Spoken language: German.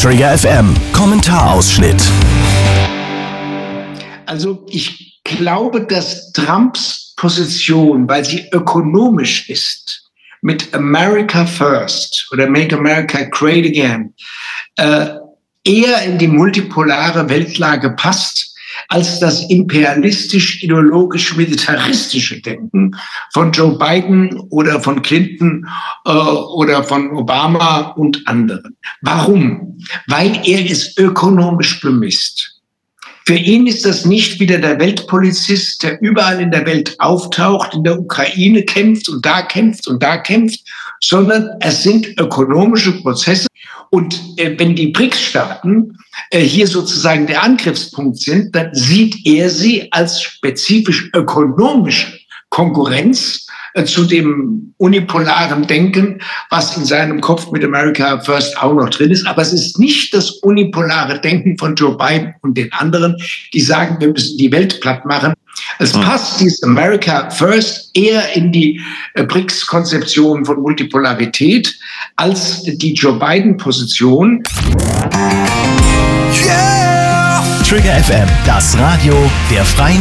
Trigger FM, Kommentarausschnitt. Also ich glaube, dass Trumps Position, weil sie ökonomisch ist, mit America First oder Make America Great Again, eher in die multipolare Weltlage passt, als das imperialistisch-ideologisch-militaristische Denken von Joe Biden oder von Clinton oder von Obama und anderen. Warum? Weil er ist ökonomisch bemisst. Für ihn ist das nicht wieder der Weltpolizist, der überall in der Welt auftaucht, in der Ukraine kämpft und da kämpft und da kämpft, sondern es sind ökonomische Prozesse. Und wenn die BRICS-Staaten hier sozusagen der Angriffspunkt sind, dann sieht er sie als spezifisch ökonomische Konkurrenz zu dem unipolaren Denken, was in seinem Kopf mit America First auch noch drin ist. Aber es ist nicht das unipolare Denken von Joe Biden und den anderen, die sagen, wir müssen die Welt platt machen. Es passt dieses America First eher in die BRICS-Konzeption von Multipolarität als die Joe Biden-Position. Yeah! Trigger FM, das Radio der Freien